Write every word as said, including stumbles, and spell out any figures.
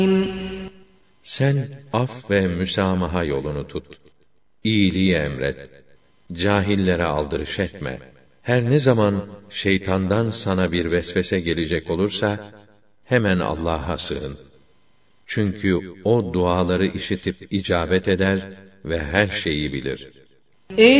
Sen af ve müsamaha yolunu tut. İyiliği emret. Cahillere aldırış etme. Her ne zaman şeytandan sana bir vesvese gelecek olursa, hemen Allah'a sığın. Çünkü o duaları işitip icabet eder ve her şeyi bilir.